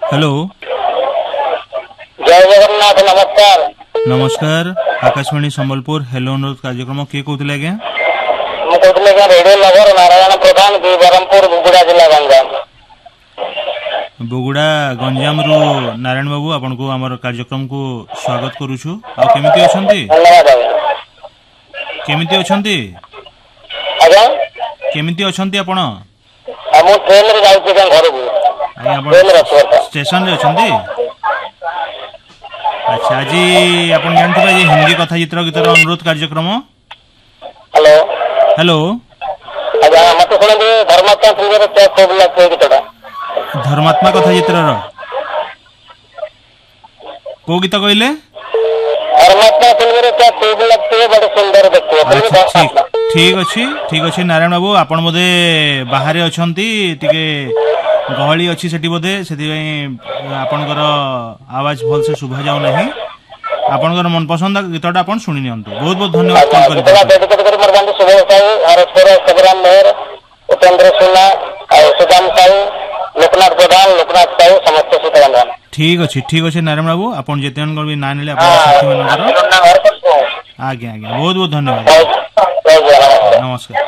Hello जय जगन्नाथ नमस्कार। नमस्कार आकाशवाणी संबलपुर हेलो अनुरोध कार्यक्रम किए कहते आज्ञा मुझे रेडियो नगर नारायण प्रधान की बरहमपुर बुगुड़ा जिला गंजाम बुगुड़ा गंजाम रु नारायण बाबू आपन को आमर कार्यक्रम को स्वागत करूछु आ केमिति अछंती धन्यवाद केमिति अछंती आज्ञा केमिति अछंती आपण हम ट्रेन रे जाउछी के घर को आइ आपण ट्रेन रे असरता स्टेशन रे अछंती अच्छा आज आपण जानथिबा जे हिंदी कथा चित्र गीतर अनुरोध कार्यक्रम हेलो हेलो आज्ञा मत सुन दे धर्मात्मा सिंगर क्या खूब लगते गीतटा धर्मात्मा कथा चित्र को गीत कहले धर्मात्मा सिंगर क्या खूब लगते है बड़े सुंदर दिखते है अच्छा ठीक अच्छी नारायण बाबू आपण बोधे बाहर अछंती टिके गहली अच्छी सेठी बोधे सेति आपनकर आवाज भल से शुभा जाउ नहीं आपनकर मन पसंद गीतटा आपण सुनि नियंतु बहुत बहुत धन्यवाद कॉल करि डेडिकेट कर मोर बंधु सुबह साई हरस्पर सबराम मेहर उपेंद्र सुना और सुदाम साई लोकनाथ प्रधान लोकनाथ साई समस्त सुतवंदन ठीक अच्छी नारायण बाबू आपण जेतेन भी ना नेले आपण साथी मनकर आज्ञा बहुत बहुत धन्यवाद नमस्कार।